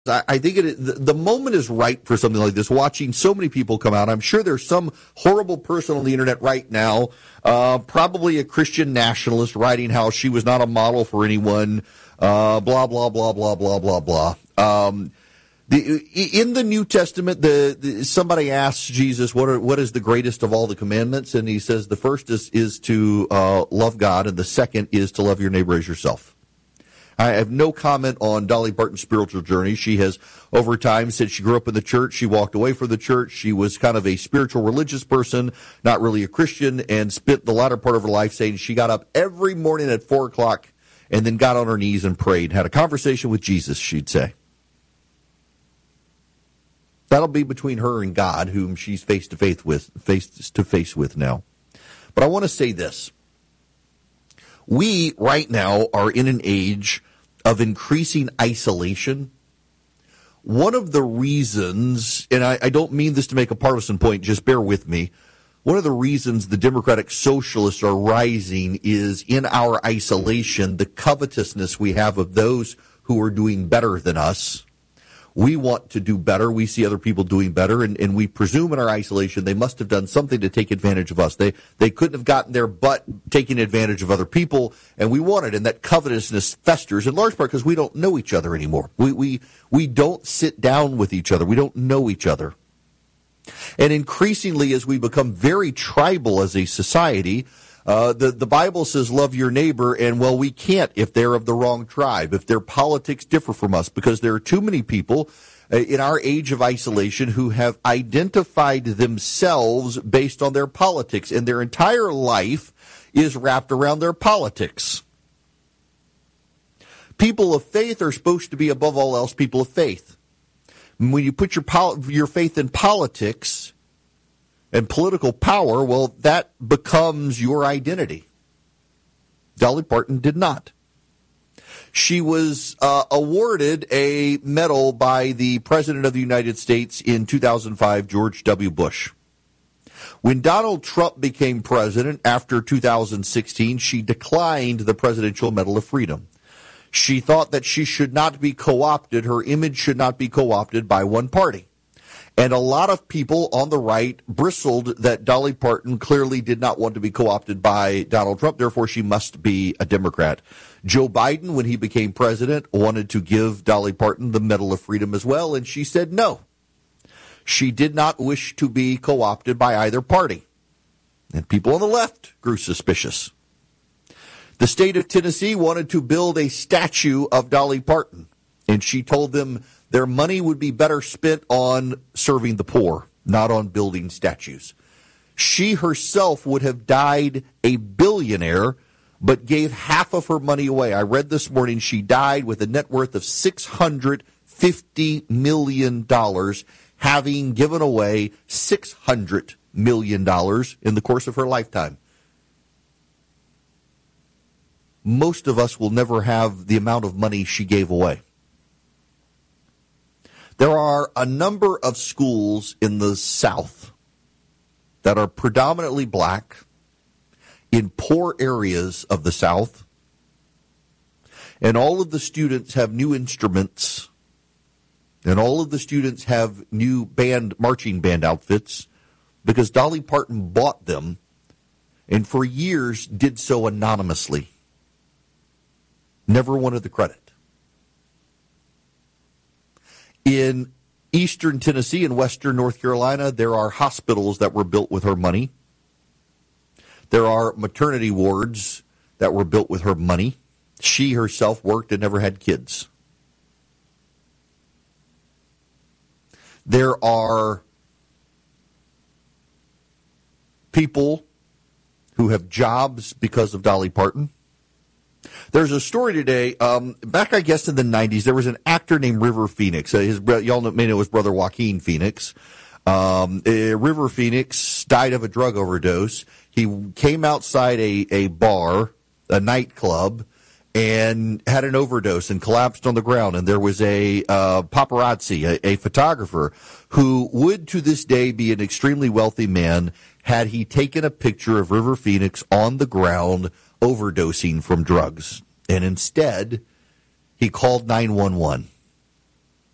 I think the moment is right for something like this, watching so many people come out. I'm sure there's some horrible person on the internet right now, probably a Christian nationalist, writing how she was not a model for anyone, blah, blah, blah, blah, blah, blah, blah. In the New Testament, somebody asks Jesus, what is the greatest of all the commandments? And he says the first is to love God, and the second is to love your neighbor as yourself. I have no comment on Dolly Parton's spiritual journey. She has, over time, said she grew up in the church. She walked away from the church. She was kind of a spiritual religious person, not really a Christian, and spent the latter part of her life saying she got up every morning at 4 o'clock and then got on her knees and prayed, had a conversation with Jesus, she'd say. That'll be between her and God, whom she's face to face with now. But I want to say this. We, right now, are in an age of increasing isolation. One of the reasons, and I don't mean this to make a partisan point, just bear with me, one of the reasons the Democratic Socialists are rising is in our isolation, the covetousness we have of those who are doing better than us. We want to do better. We see other people doing better, and we presume in our isolation they must have done something to take advantage of us. They couldn't have gotten there but taking advantage of other people, and we want it. And that covetousness festers in large part because we don't know each other anymore. We don't sit down with each other. We don't know each other. And increasingly, as we become very tribal as a society, the Bible says love your neighbor, and well, we can't if they're of the wrong tribe, if their politics differ from us, because there are too many people in our age of isolation who have identified themselves based on their politics, and their entire life is wrapped around their politics. People of faith are supposed to be, above all else, people of faith. When you put your faith in politics and political power, well, that becomes your identity. Dolly Parton did not. She was awarded a medal by the President of the United States in 2005, George W. Bush. When Donald Trump became president after 2016, she declined the Presidential Medal of Freedom. She thought that she should not be co-opted, her image should not be co-opted by one party. And a lot of people on the right bristled that Dolly Parton clearly did not want to be co-opted by Donald Trump, therefore she must be a Democrat. Joe Biden, when he became president, wanted to give Dolly Parton the Medal of Freedom as well, and she said no. She did not wish to be co-opted by either party. And people on the left grew suspicious. The state of Tennessee wanted to build a statue of Dolly Parton, and she told them their money would be better spent on serving the poor, not on building statues. She herself would have died a billionaire, but gave half of her money away. I read this morning she died with a net worth of $650 million, having given away $600 million in the course of her lifetime. Most of us will never have the amount of money she gave away. There are a number of schools in the South that are predominantly black in poor areas of the South, and all of the students have new instruments, and all of the students have new marching band outfits because Dolly Parton bought them and for years did so anonymously. Never wanted the credit. In eastern Tennessee and western North Carolina, there are hospitals that were built with her money. There are maternity wards that were built with her money. She herself worked and never had kids. There are people who have jobs because of Dolly Parton. There's a story today, back I guess in the 90s, there was an actor named River Phoenix. Y'all may know his brother Joaquin Phoenix. River Phoenix died of a drug overdose. He came outside a bar, a nightclub, and had an overdose and collapsed on the ground. And there was a paparazzi, a photographer, who would to this day be an extremely wealthy man had he taken a picture of River Phoenix on the ground overdosing from drugs. And instead, he called 911.